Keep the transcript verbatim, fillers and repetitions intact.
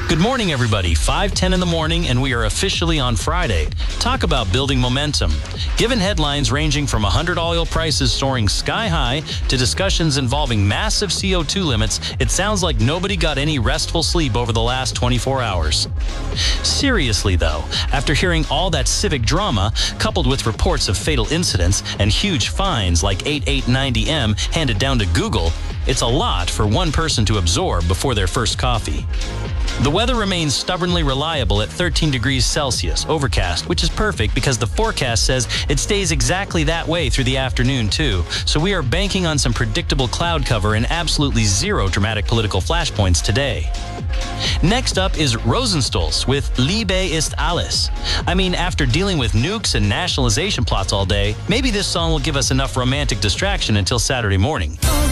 Good morning, everybody. five ten in the morning, and we are officially on Friday. Talk about building momentum. Given headlines ranging from one hundred oil prices soaring sky high to discussions involving massive C O two limits, it sounds like nobody got any restful sleep over the last twenty-four hours. Seriously, though, after hearing all that civic drama, coupled with reports of fatal incidents and huge fines like eighty-eight ninety M handed down to Google, it's a lot for one person to absorb before their first coffee. The weather remains stubbornly reliable at thirteen degrees Celsius, overcast, which is perfect because the forecast says it stays exactly that way through the afternoon too, so we are banking on some predictable cloud cover and absolutely zero dramatic political flashpoints today. Next up is Rosenstolz with Liebe ist alles. I mean, after dealing with nukes and nationalization plots all day, maybe this song will give us enough romantic distraction until Saturday morning.